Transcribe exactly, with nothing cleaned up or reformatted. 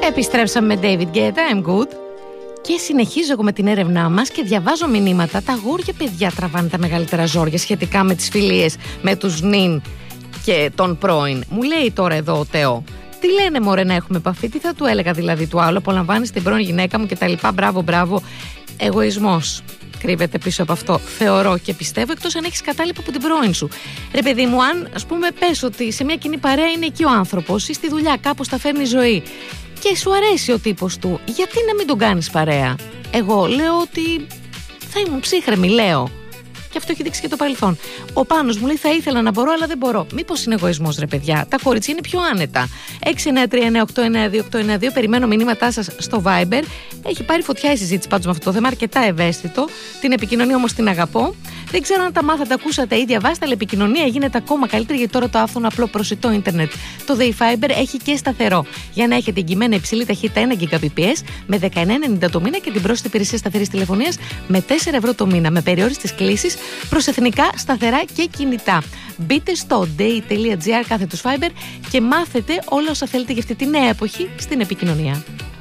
Επιστρέψαμε με David Guetta, I'm good. Και συνεχίζω εγώ με την έρευνά μας και διαβάζω μηνύματα. Τα αγόρια παιδιά τραβάνε τα μεγαλύτερα ζόρια σχετικά με τις φιλίες με τους νυν και τον πρώην. Μου λέει τώρα εδώ ο Τεό, τι λένε μωρέ να έχουμε επαφή, τι θα του έλεγα δηλαδή του άλλου, απολαμβάνεις την πρώην γυναίκα μου και τα λοιπά, μπράβο μπράβο. Εγωισμός κρύβεται πίσω από αυτό, θεωρώ και πιστεύω, εκτός αν έχεις κατάλοιπα από την πρώην σου. Ρε παιδί μου, αν ας πούμε πες ότι σε μια κοινή παρέα είναι εκεί ο άνθρωπος ή στη δουλειά κάπως τα φέρνει η ζωή και σου αρέσει ο τύπος του, γιατί να μην τον κάνεις παρέα? Εγώ λέω ότι θα ήμουν ψύχρεμη, λέω. Και αυτό έχει δείξει και το παρελθόν. Ο Πάνος μου λέει θα ήθελα να μπορώ αλλά δεν μπορώ. Μήπως είναι εγωισμός ρε παιδιά? Τα κορίτσια είναι πιο άνετα. έξι εννιά τρία εννιά οκτώ εννιά δύο οκτώ εννιά δύο. Περιμένω μηνύματά σας στο Viber. Έχει πάρει φωτιά η συζήτηση πάντως με αυτό το θέμα, αρκετά ευαίσθητο. Την επικοινωνία όμως την αγαπώ. Δεν ξέρω αν τα μάθατε, ακούσατε ή διαβάσατε, αλλά η επικοινωνία γίνεται ακόμα καλύτερη γιατί τώρα το άφθονο απλό προσιτό ίντερνετ, το Day Fiber, έχει και σταθερό. Για να έχετε εγγυημένα υψηλή ταχύτητα ένα Gbps με δεκαεννιά ενενήντα το μήνα και την πρόσθετη υπηρεσία σταθερής τηλεφωνίας με τέσσερα ευρώ το μήνα, με περιόριστες κλήσεις προς εθνικά, σταθερά και κινητά. Μπείτε στο day.gr κάθετος Fiber και μάθετε όλα όσα θέλετε για αυτή τη νέα εποχή στην επικοινωνία.